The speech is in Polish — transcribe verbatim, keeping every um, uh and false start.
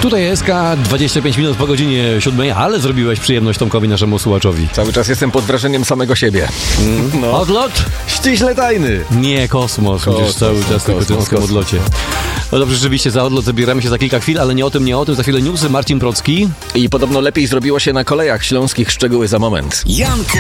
Tutaj S K, dwadzieścia pięć minut po godzinie siódmej, ale zrobiłeś przyjemność Tomkowi, naszemu słuchaczowi. Cały czas jestem pod wrażeniem samego siebie. Mm. No. Odlot? Ściśle tajny. Nie, kosmos. Kosmos, Będziesz cały czas tylko kosmos, w tym kosmos. odlocie. No dobrze, rzeczywiście za odlot zabieramy się za kilka chwil, ale nie o tym, nie o tym. Za chwilę newsy, Marcin Procki. I podobno lepiej zrobiło się na kolejach śląskich, szczegóły za moment. Janku